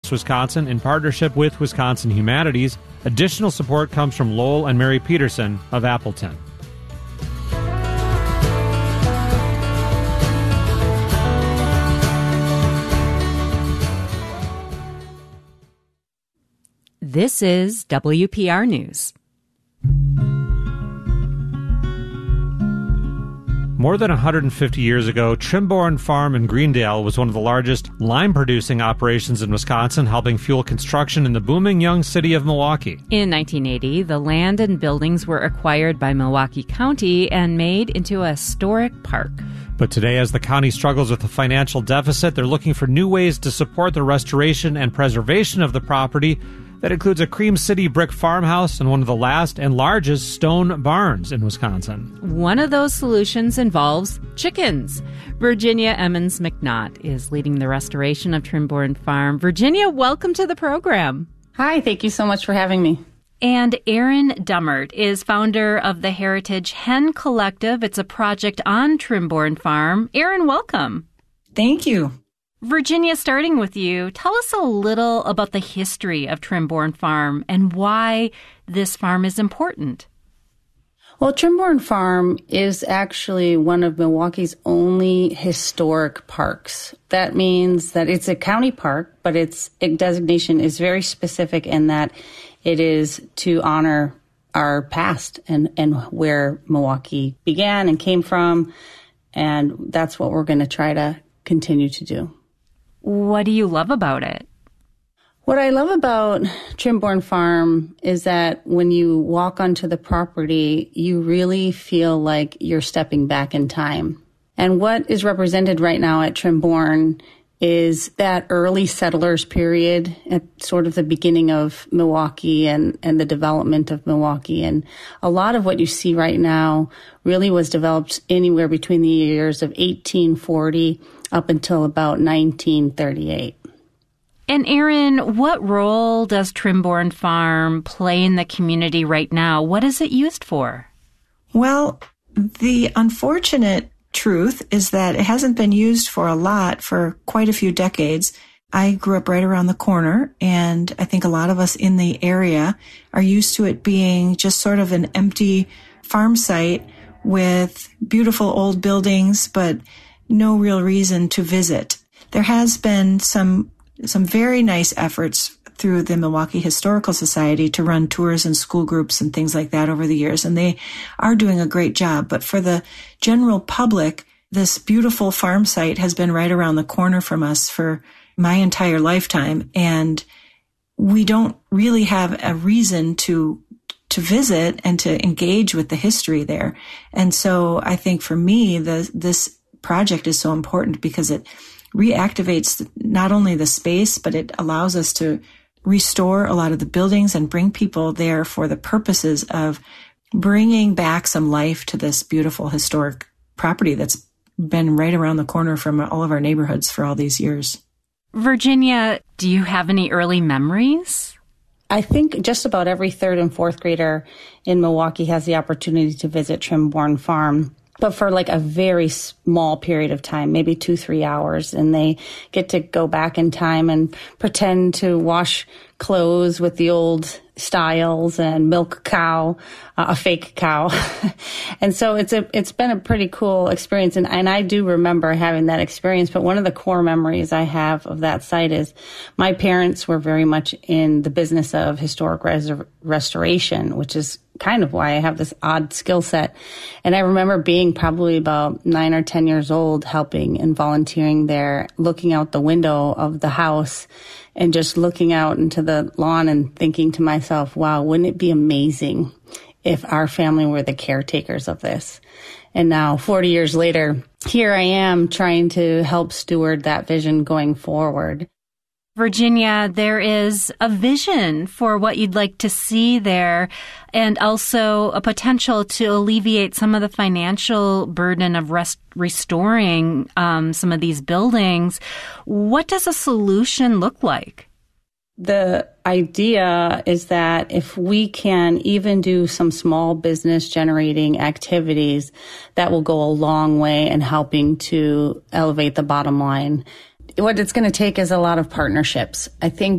Supports Wisconsin in partnership with Wisconsin Humanities. Additional support comes from Lowell and Mary Peterson of Appleton. This is WPR News. More than 150 years ago, Trimborn Farm in Greendale was one of the largest lime-producing operations in Wisconsin, helping fuel construction in the booming young city of Milwaukee. In 1980, the land and buildings were acquired by Milwaukee County and made into a historic park. But today, as the county struggles with a financial deficit, they're looking for new ways to support the restoration and preservation of the property. That includes a Cream City brick farmhouse and one of the last and largest stone barns in Wisconsin. One of those solutions involves chickens. Virginia Emmons McNaught is leading the restoration of Trimborn Farm. Virginia, welcome to the program. Hi, thank you so much for having me. And Erin Dummert is founder of the Heritage Hen Collective. It's a project on Trimborn Farm. Erin, welcome. Thank you. Virginia, starting with you, tell us a little about the history of Trimborn Farm and why this farm is important. Well, Trimborn Farm is actually one of Milwaukee's only historic parks. That means that it's a county park, but its designation is very specific in that it is to honor our past and where Milwaukee began and came from. And that's what we're going to try to continue to do. What do you love about it? What I love about Trimborn Farm is that when you walk onto the property, you really feel like you're stepping back in time. And what is represented right now at Trimborn is that early settlers period at sort of the beginning of Milwaukee and the development of Milwaukee. And a lot of what you see right now really was developed anywhere between the years of 1840 up until about 1938. And Erin, what role does Trimborn Farm play in the community right now? What is it used for? Well, the unfortunate truth is that it hasn't been used for a lot for quite a few decades. I grew up right around the corner, and I think a lot of us in the area are used to it being just sort of an empty farm site with beautiful old buildings, but no real reason to visit. There has been some very nice efforts through the Milwaukee Historical Society to run tours and school groups and things like that over the years, and they are doing a great job. But for the general public, this beautiful farm site has been right around the corner from us for my entire lifetime, and we don't really have a reason to visit and to engage with the history there. And so I think for me, this project is so important because it reactivates not only the space, but it allows us to restore a lot of the buildings and bring people there for the purposes of bringing back some life to this beautiful historic property that's been right around the corner from all of our neighborhoods for all these years. Virginia, do you have any early memories? I think just about every third and fourth grader in Milwaukee has the opportunity to visit Trimborn Farm, but for like a very small period of time, maybe 2-3 hours. And they get to go back in time and pretend to wash clothes with the old styles and milk a cow, a fake cow. And so it's been a pretty cool experience. And I do remember having that experience. But one of the core memories I have of that site is my parents were very much in the business of historic restoration, which is kind of why I have this odd skill set. And I remember being probably about 9 or 10 years old, helping and volunteering there, looking out the window of the house and just looking out into the lawn and thinking to myself, wow, wouldn't it be amazing if our family were the caretakers of this? And now 40 years later, here I am trying to help steward that vision going forward. Virginia, there is a vision for what you'd like to see there and also a potential to alleviate some of the financial burden of restoring some of these buildings. What does a solution look like? The idea is that if we can even do some small business generating activities, that will go a long way in helping to elevate the bottom line. What it's going to take is a lot of partnerships. I think